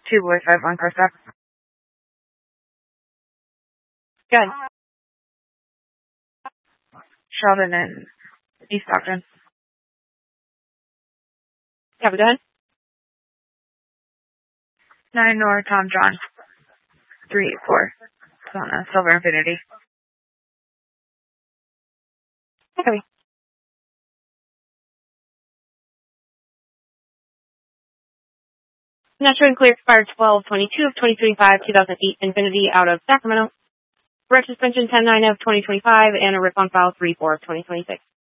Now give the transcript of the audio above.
2 boys, 5 1 car stop. Good. Sheldon and East Stockton. Copy, go ahead. 9 North Tom John. 384. It's on a Silver Infinity. Copy. Not showing clear expired 12/22 of 2025, 2008 Infinity out of Sacramento. Direct suspension 10/9 of 2025 and a rip on file 3/4 of 2026.